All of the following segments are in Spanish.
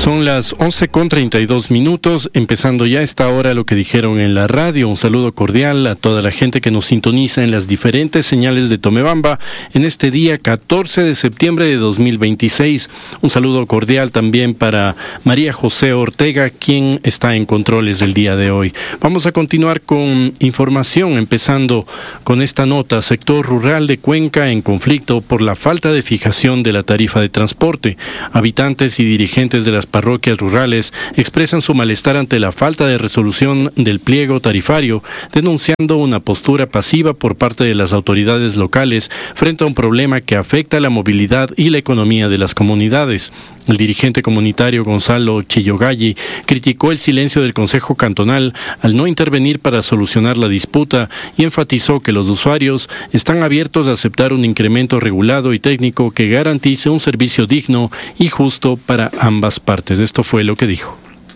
Son las 11:32, empezando ya a esta hora lo que dijeron en la radio. Un saludo cordial a toda la gente que nos sintoniza en las diferentes señales de Tomebamba en este día 14 de septiembre de 2026. Un saludo cordial también para María José Ortega, quien está en controles el día de hoy. Vamos a continuar con información, empezando con esta nota. Sector rural de Cuenca en conflicto por la falta de fijación de la tarifa de transporte. Habitantes y dirigentes de las parroquias rurales expresan su malestar ante la falta de resolución del pliego tarifario, denunciando una postura pasiva por parte de las autoridades locales frente a un problema que afecta la movilidad y la economía de las comunidades. El dirigente comunitario Gonzalo Chillogalli criticó el silencio del Consejo Cantonal al no intervenir para solucionar la disputa y enfatizó que los usuarios están abiertos a aceptar un incremento regulado y técnico que garantice un servicio digno y justo para ambas partes. Esto fue lo que dijo.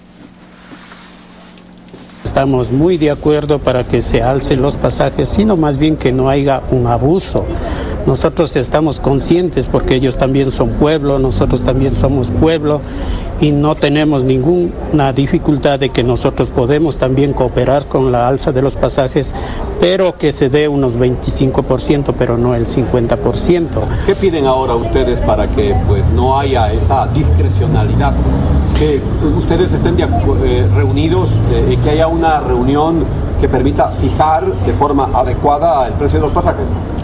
Estamos muy de acuerdo para que se alcen los pasajes, sino más bien que no haya un abuso. Nosotros estamos conscientes porque ellos también son pueblo, nosotros también somos pueblo y no tenemos ninguna dificultad de que nosotros podemos también cooperar con la alza de los pasajes, pero que se dé unos 25%, pero no el 50%. ¿Qué piden ahora ustedes para que no haya esa discrecionalidad? Que ustedes estén reunidos y que haya una reunión que permita fijar de forma adecuada el precio de los pasajes.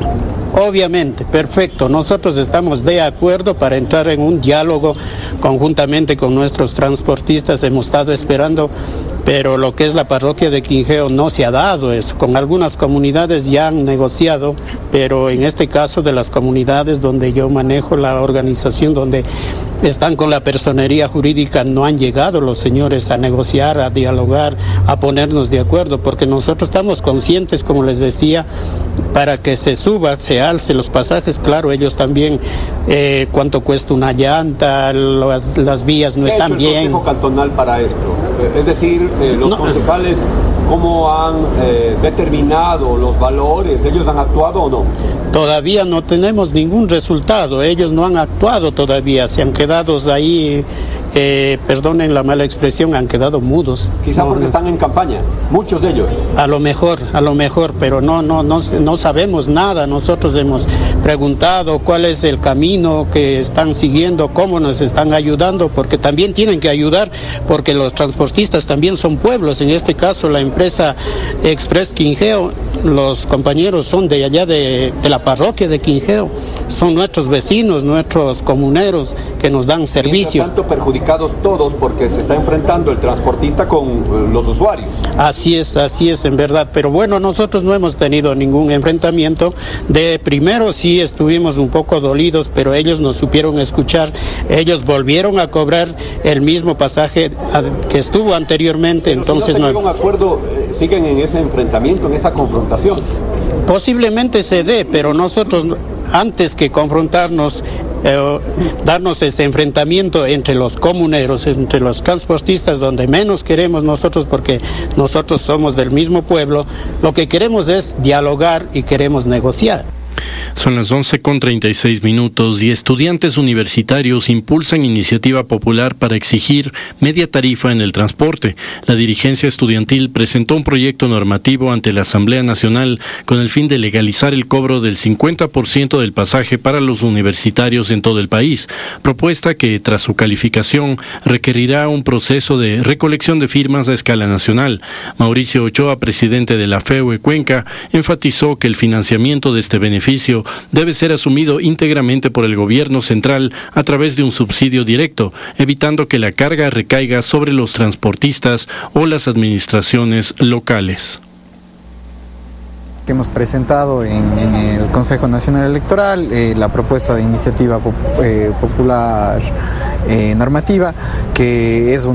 Obviamente, perfecto. Nosotros estamos de acuerdo para entrar en un diálogo conjuntamente con nuestros transportistas. Hemos estado esperando, pero lo que es la parroquia de Quingeo no se ha dado eso. Con algunas comunidades ya han negociado, pero en este caso de las comunidades donde yo manejo la organización, donde están con la personería jurídica, no han llegado los señores a negociar, a dialogar, a ponernos de acuerdo, porque nosotros estamos conscientes, como les decía, para que se suba, se alce los pasajes. Claro, ellos también, cuánto cuesta una llanta, las vías no están bien. ¿Qué ha hecho el Consejo Cantonal para esto? Es decir, los concejales, ¿cómo han determinado los valores? ¿Ellos han actuado o no? Todavía no tenemos ningún resultado, ellos no han actuado todavía, se han quedado ahí, perdonen la mala expresión, han quedado mudos. Quizá porque están en campaña, muchos de ellos. A lo mejor, pero no sabemos nada. Nosotros hemos preguntado cuál es el camino que están siguiendo, cómo nos están ayudando, porque también tienen que ayudar, porque los transportistas también son pueblos. En este caso, la empresa Express Quingeo, los compañeros son de allá de la parroquia de Quingeo, son nuestros vecinos, nuestros comuneros que nos dan servicio. Mientras tanto, perjudicados todos porque se está enfrentando el transportista con los usuarios. Así es en verdad, pero bueno, nosotros no hemos tenido ningún enfrentamiento. De primero sí estuvimos un poco dolidos, pero ellos nos supieron escuchar, ellos volvieron a cobrar el mismo pasaje que estuvo anteriormente. Pero entonces si no se llega a un acuerdo, siguen en ese enfrentamiento, en esa confrontación. Posiblemente se dé, pero nosotros antes que confrontarnos, darnos ese enfrentamiento entre los comuneros, entre los transportistas, donde menos queremos nosotros, porque nosotros somos del mismo pueblo, lo que queremos es dialogar y queremos negociar. Son las 11:36 y estudiantes universitarios impulsan iniciativa popular para exigir media tarifa en el transporte. La dirigencia estudiantil presentó un proyecto normativo ante la Asamblea Nacional con el fin de legalizar el cobro del 50% del pasaje para los universitarios en todo el país, propuesta que tras su calificación requerirá un proceso de recolección de firmas a escala nacional. Mauricio Ochoa, presidente de la FEUE Cuenca, enfatizó que el financiamiento de este beneficio debe ser asumido íntegramente por el gobierno central a través de un subsidio directo, evitando que la carga recaiga sobre los transportistas o las administraciones locales. Que hemos presentado en el Consejo Nacional Electoral, la propuesta de iniciativa popular normativa, que es un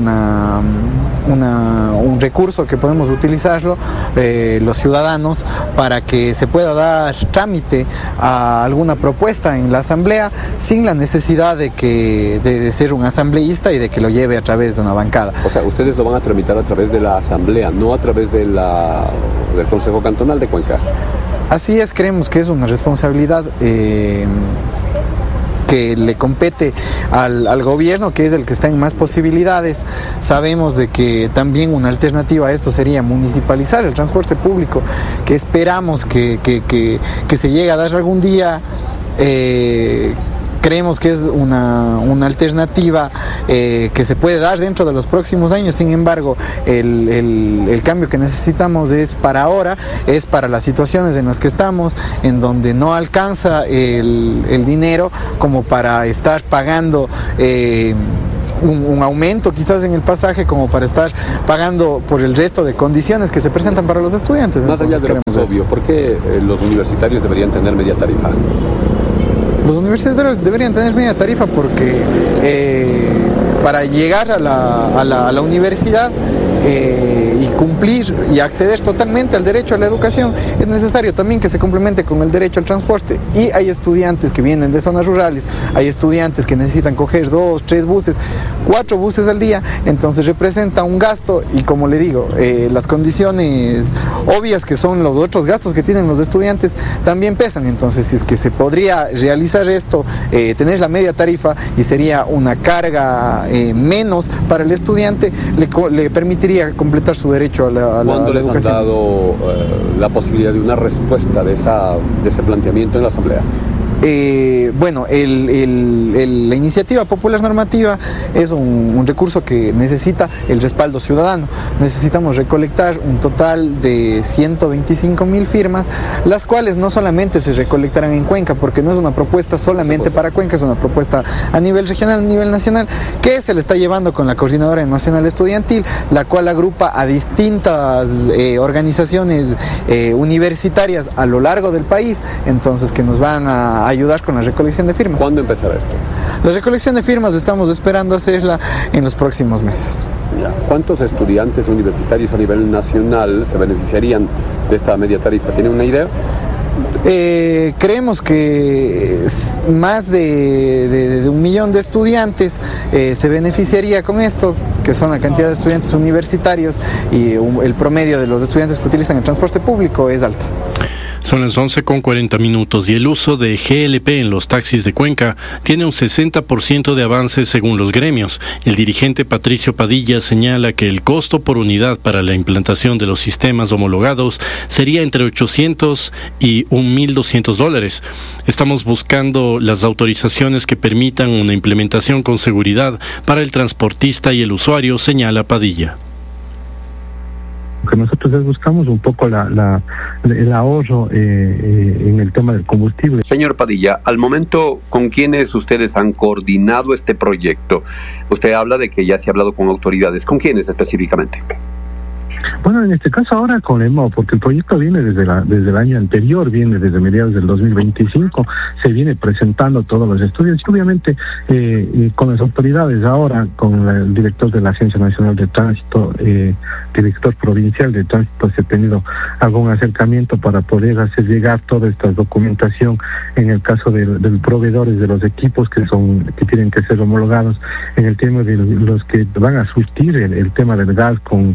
recurso que podemos utilizarlo los ciudadanos para que se pueda dar trámite a alguna propuesta en la asamblea sin la necesidad de ser un asambleísta y de que lo lleve a través de una bancada. O sea, ustedes lo van a tramitar a través de la asamblea, no a través del Consejo Cantonal de Cuenca. Así es, creemos que es una responsabilidad que le compete al gobierno, que es el que está en más posibilidades. Sabemos de que también una alternativa a esto sería municipalizar el transporte público, que esperamos que se llegue a dar algún día. Creemos que es una alternativa que se puede dar dentro de los próximos años. Sin embargo, el cambio que necesitamos es para ahora, es para las situaciones en las que estamos, en donde no alcanza el dinero como para estar pagando un aumento quizás en el pasaje, como para estar pagando por el resto de condiciones que se presentan para los estudiantes. Más allá de lo que es obvio, ¿por qué los universitarios deberían tener media tarifa? Los universitarios deberían tener media tarifa porque para llegar a la universidad y cumplir y acceder totalmente al derecho a la educación es necesario también que se complemente con el derecho al transporte. Y hay estudiantes que vienen de zonas rurales, hay estudiantes que necesitan coger 2, 3 buses, 4 buses al día, entonces representa un gasto y, como le digo, las condiciones obvias que son los otros gastos que tienen los estudiantes también pesan. Entonces, si es que se podría realizar esto, tener la media tarifa, y sería una carga menos para el estudiante, le permitiría completar su derecho a la educación. ¿Cuándo les han dado la posibilidad de una respuesta de ese planteamiento en la Asamblea? Bueno, la iniciativa popular normativa es un recurso que necesita el respaldo ciudadano. Necesitamos recolectar un total de 125,000 firmas, las cuales no solamente se recolectarán en Cuenca, porque no es una propuesta solamente para Cuenca, es una propuesta a nivel regional, a nivel nacional, que se le está llevando con la Coordinadora Nacional Estudiantil, la cual agrupa a distintas organizaciones universitarias a lo largo del país, entonces que nos van a ayudar con la recolección de firmas. ¿Cuándo empezará esto? La recolección de firmas estamos esperando hacerla en los próximos meses. Ya. ¿Cuántos estudiantes universitarios a nivel nacional se beneficiarían de esta media tarifa? ¿Tienen una idea? Creemos que más de 1 millón de estudiantes se beneficiaría con esto, que son la cantidad de estudiantes universitarios, y el promedio de los estudiantes que utilizan el transporte público es alta. Son las 11:40 y el uso de GLP en los taxis de Cuenca tiene un 60% de avance según los gremios. El dirigente Patricio Padilla señala que el costo por unidad para la implantación de los sistemas homologados sería entre $800 y $1,200. Estamos buscando las autorizaciones que permitan una implementación con seguridad para el transportista y el usuario, señala Padilla. Que nosotros buscamos un poco el ahorro en el tema del combustible. Señor Padilla, al momento, ¿con quiénes ustedes han coordinado este proyecto? Usted habla de que ya se ha hablado con autoridades. ¿Con quiénes específicamente? Bueno, en este caso ahora con EMO, porque el proyecto viene desde el año anterior, viene desde mediados del 2025, se viene presentando todos los estudios y obviamente con las autoridades ahora, con el director de la Agencia Nacional de Tránsito, director provincial de Tránsito, se ha tenido algún acercamiento para poder hacer llegar toda esta documentación en el caso de los proveedores de los equipos que tienen que ser homologados, en el tema de los que van a surtir el tema del gas con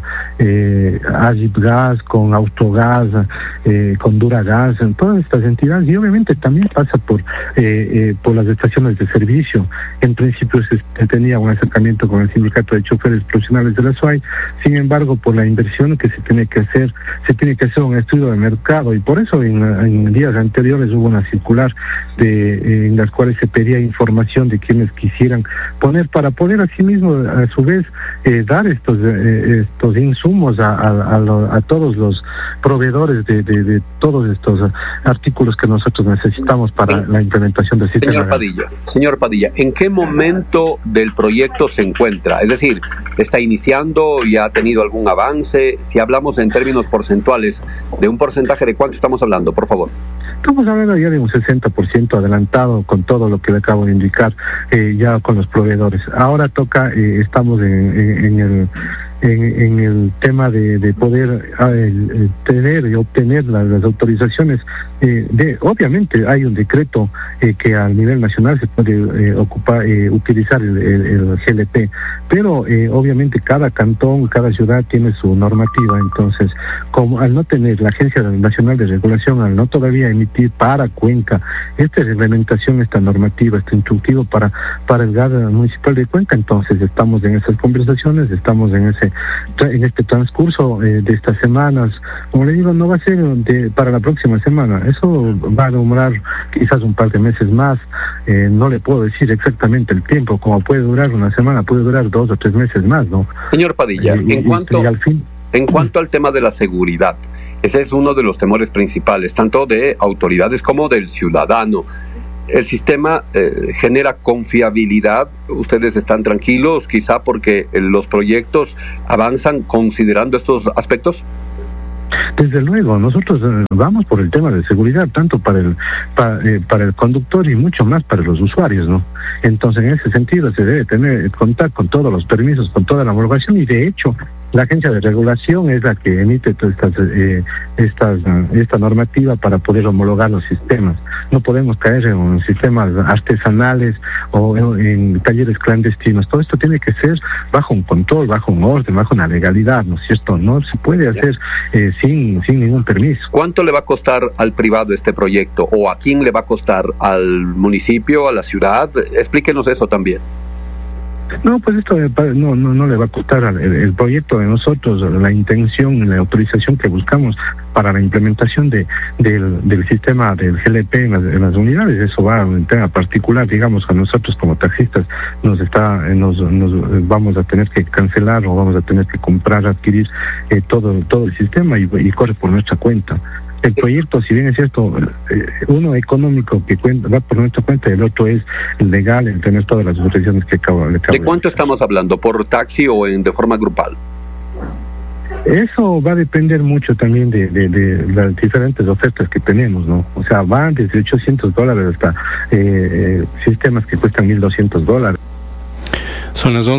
Agitgas, con Autogas, con Duragas, en todas estas entidades, y obviamente también pasa por las estaciones de servicio. En principio se tenía un acercamiento con el sindicato de choferes profesionales de la SUAY, sin embargo por la inversión que se tiene que hacer un estudio de mercado, y por eso en días anteriores hubo una circular en las cuales se pedía información de quienes quisieran poner, para poder asimismo a su vez dar estos insumos a todos los proveedores de todos estos artículos que nosotros necesitamos para la implementación del sistema. Señor Padilla, ¿en qué momento del proyecto se encuentra? Es decir, ¿está iniciando y ha tenido algún avance? Si hablamos en términos porcentuales, ¿de un porcentaje de cuánto estamos hablando, por favor? Estamos hablando ya de un 60% adelantado con todo lo que le acabo de indicar, ya con los proveedores. Ahora toca, estamos en en el tema de poder tener y obtener las autorizaciones. Obviamente hay un decreto que a nivel nacional se puede utilizar el GLP, pero obviamente cada cantón, cada ciudad tiene su normativa. Entonces, como al no tener la Agencia Nacional de Regulación, al no todavía emitir para Cuenca esta reglamentación, esta normativa, este instructivo para el GAD municipal de Cuenca, entonces estamos en esas conversaciones, estamos en este transcurso de estas semanas. Como le digo, no va a ser para la próxima semana, eso va a demorar quizás un par de meses más. No le puedo decir exactamente el tiempo, como puede durar una semana, puede durar 2 o 3 meses más, ¿no? Señor Padilla, en cuanto al tema de la seguridad, ese es uno de los temores principales, tanto de autoridades como del ciudadano. El sistema genera confiabilidad. Ustedes están tranquilos, quizá porque los proyectos avanzan considerando estos aspectos. Desde luego, nosotros vamos por el tema de seguridad, tanto para el conductor y mucho más para los usuarios, ¿no? Entonces, en ese sentido, se debe contar con todos los permisos, con toda la homologación, y de hecho, la Agencia de Regulación es la que emite todas esta normativa para poder homologar los sistemas. No podemos caer en sistemas artesanales o en talleres clandestinos. Todo esto tiene que ser bajo un control, bajo un orden, bajo una legalidad, ¿no es cierto? No se puede hacer sin ningún permiso. ¿Cuánto le va a costar al privado este proyecto? ¿O a quién le va a costar? ¿Al municipio, a la ciudad? Explíquenos eso también. No, pues esto no le va a costar el proyecto de nosotros, la intención, la autorización que buscamos para la implementación del sistema del GLP en las unidades. Eso va en tema particular, digamos, a nosotros como taxistas nos vamos a tener que cancelar o vamos a tener que comprar, adquirir todo el sistema y corre por nuestra cuenta. El proyecto, si bien es cierto, uno económico que va por nuestra cuenta, y el otro es legal, en tener todas las autorizaciones que acabo de decir. ¿De cuánto estamos hablando? ¿Por taxi o de forma grupal? Eso va a depender mucho también de las diferentes ofertas que tenemos, ¿no? O sea, van desde $800 hasta sistemas que cuestan $1,200. Son las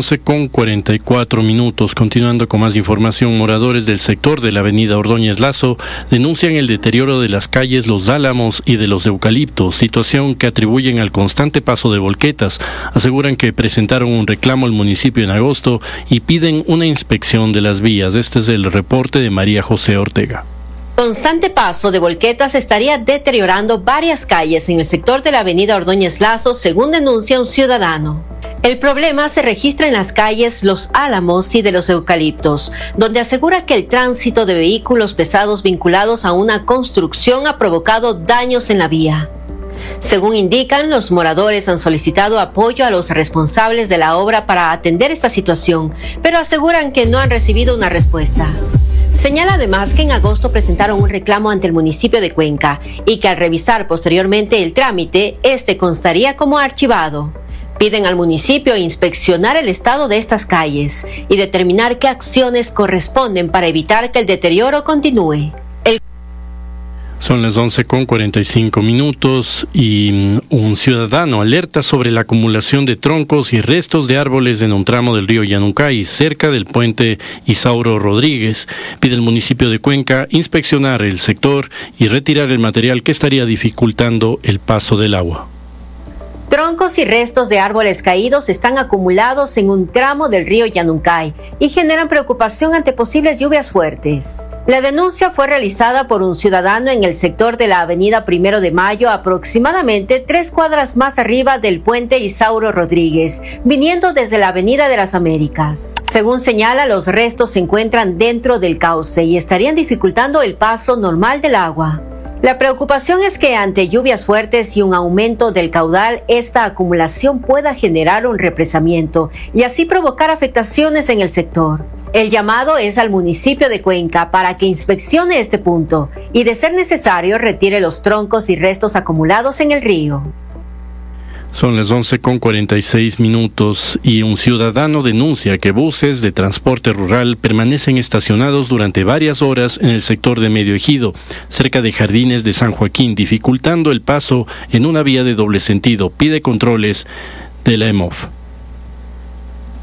11:44. Continuando con más información, moradores del sector de la avenida Ordóñez Lazo denuncian el deterioro de las calles Los Álamos y de los Eucaliptos, situación que atribuyen al constante paso de volquetas. Aseguran que presentaron un reclamo al municipio en agosto y piden una inspección de las vías. Este es el reporte de María José Ortega. Constante paso de volquetas estaría deteriorando varias calles en el sector de la avenida Ordóñez Lazo, según denuncia un ciudadano. El problema se registra en las calles Los Álamos y de los Eucaliptos, donde asegura que el tránsito de vehículos pesados vinculados a una construcción ha provocado daños en la vía. Según indican, los moradores han solicitado apoyo a los responsables de la obra para atender esta situación, pero aseguran que no han recibido una respuesta. Señala además que en agosto presentaron un reclamo ante el municipio de Cuenca y que al revisar posteriormente el trámite, este constaría como archivado. Piden al municipio inspeccionar el estado de estas calles y determinar qué acciones corresponden para evitar que el deterioro continúe. Son las 11:45 y un ciudadano alerta sobre la acumulación de troncos y restos de árboles en un tramo del río Yanuncay, cerca del puente Isauro Rodríguez. Pide al municipio de Cuenca inspeccionar el sector y retirar el material que estaría dificultando el paso del agua. Troncos y restos de árboles caídos están acumulados en un tramo del río Yanuncay y generan preocupación ante posibles lluvias fuertes. La denuncia fue realizada por un ciudadano en el sector de la avenida 1 de Mayo, aproximadamente 3 cuadras más arriba del puente Isauro Rodríguez, viniendo desde la avenida de las Américas. Según señala, los restos se encuentran dentro del cauce y estarían dificultando el paso normal del agua. La preocupación es que ante lluvias fuertes y un aumento del caudal, esta acumulación pueda generar un represamiento y así provocar afectaciones en el sector. El llamado es al municipio de Cuenca para que inspeccione este punto y, de ser necesario, retire los troncos y restos acumulados en el río. Son las 11:46 y un ciudadano denuncia que buses de transporte rural permanecen estacionados durante varias horas en el sector de Medio Ejido, cerca de Jardines de San Joaquín, dificultando el paso en una vía de doble sentido. Pide controles de la EMOF.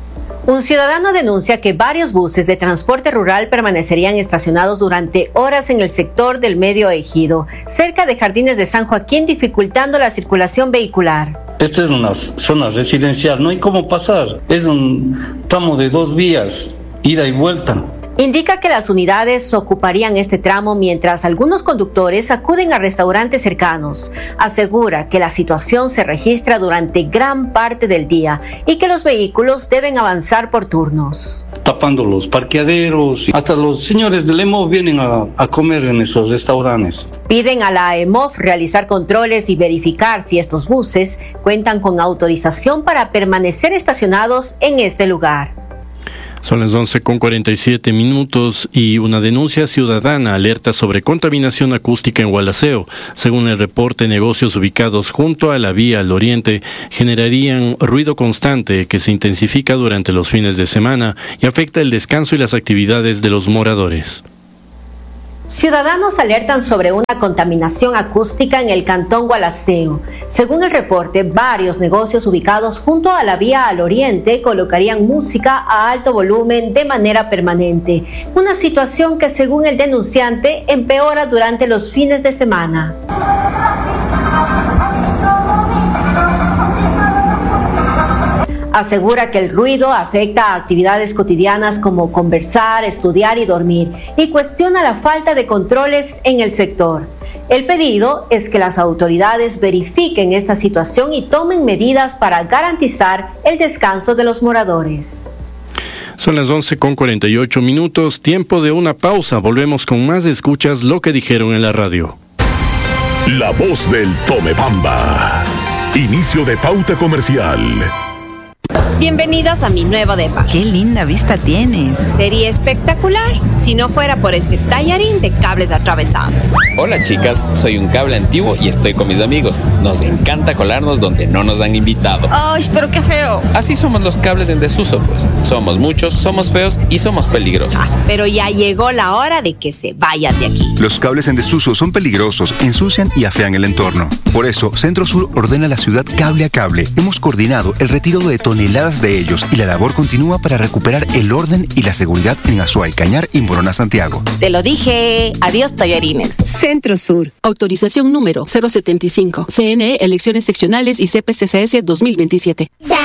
Un ciudadano denuncia que varios buses de transporte rural permanecerían estacionados durante horas en el sector del Medio Ejido, cerca de Jardines de San Joaquín, dificultando la circulación vehicular. Esta es una zona residencial, no hay cómo pasar. Es un tramo de 2 vías, ida y vuelta. Indica que las unidades ocuparían este tramo mientras algunos conductores acuden a restaurantes cercanos. Asegura que la situación se registra durante gran parte del día y que los vehículos deben avanzar por turnos. Tapando los parqueaderos, hasta los señores del EMOF vienen a comer en esos restaurantes. Piden a la EMOF realizar controles y verificar si estos buses cuentan con autorización para permanecer estacionados en este lugar. Son las 11:47 y una denuncia ciudadana alerta sobre contaminación acústica en Gualaceo. Según el reporte, negocios ubicados junto a la vía al oriente generarían ruido constante que se intensifica durante los fines de semana y afecta el descanso y las actividades de los moradores. Ciudadanos alertan sobre una contaminación acústica en el cantón Gualaceo. Según el reporte, varios negocios ubicados junto a la vía al oriente colocarían música a alto volumen de manera permanente, una situación que, según el denunciante, empeora durante los fines de semana. Asegura que el ruido afecta a actividades cotidianas como conversar, estudiar y dormir, y cuestiona la falta de controles en el sector. El pedido es que las autoridades verifiquen esta situación y tomen medidas para garantizar el descanso de los moradores. Son las 11:48, tiempo de una pausa. Volvemos con más escuchas lo que dijeron en la radio. La voz del Tomebamba. Inicio de pauta comercial. Bienvenidos a mi nuevo depa. ¡Qué linda vista tienes! Sería espectacular si no fuera por ese tallarín de cables atravesados. Hola chicas, soy un cable antiguo y estoy con mis amigos. Nos encanta colarnos donde no nos han invitado. ¡Ay, pero qué feo! Así somos los cables en desuso, pues. Somos muchos, somos feos y somos peligrosos. Pero ya llegó la hora de que se vayan de aquí. Los cables en desuso son peligrosos, ensucian y afean el entorno. Por eso, Centro Sur ordena a la ciudad cable a cable. Hemos coordinado el retiro de toneladas de ellos y la labor continúa para recuperar el orden y la seguridad en Azuay, Cañar y Morona, Santiago. Te lo dije. Adiós, tallarines. Centro Sur. Autorización número 075. CNE, elecciones seccionales y CPCCS 2027.